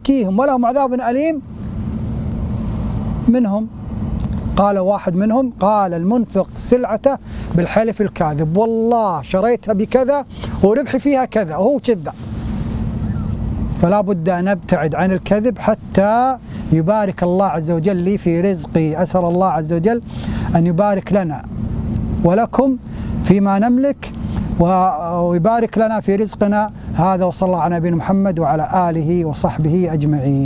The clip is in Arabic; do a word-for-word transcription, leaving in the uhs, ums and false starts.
يزكيهم ولهم عذاب أليم منهم. قال واحد منهم قال المنفق سلعته بالحلف الكاذب، والله شريتها بكذا وربحي فيها كذا وهو كذا. فلا بد أن نبتعد عن الكذب حتى يبارك الله عز وجل لي في رزقي. أسأل الله عز وجل أن يبارك لنا ولكم فيما نملك ويبارك لنا في رزقنا. هذا وصلى الله على نبينا محمد وعلى آله وصحبه أجمعين.